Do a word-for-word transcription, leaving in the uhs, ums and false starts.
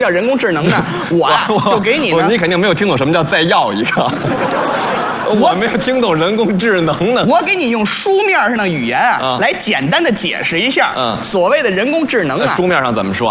叫人工智能呢？我啊就给你呢。 你肯定没有听懂什么叫再要一个。我没有听懂人工智能呢。 我给你用书面上的语言啊， 啊来简单的解释一下， 嗯， 所谓的人工智能啊。 书面上怎么说？